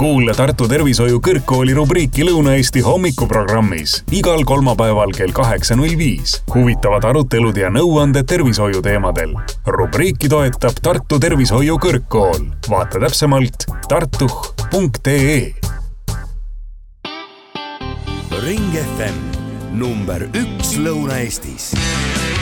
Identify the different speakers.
Speaker 1: Kuule Tartu Tervishoiu Kõrgkooli rubriiki Lõuna-Eesti hommikuprogrammis igal kolmapäeval kell 8.05. Huvitavad arutelud ja nõuanded tervishoiu teemadel. Rubriiki toetab Tartu Tervishoiu Kõrgkool. Vaata täpsemalt tartuh.ee.
Speaker 2: Ring FM number 1 Lõuna-Eestis.